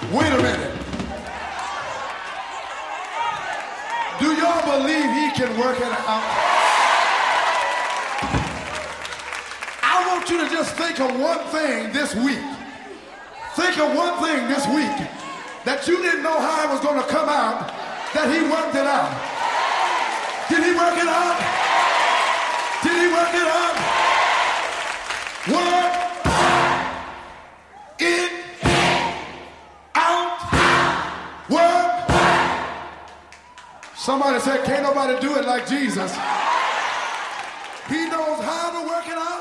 Wait a minute. Do y'all believe he can work it out? I want you to just think of one thing this week. Think of one thing this week that you didn't know how it was going to come out, that he worked it out. Did he work it out? Did he work it out? Work it out. Work. Somebody said, can't nobody do it like Jesus. He knows how to work it out.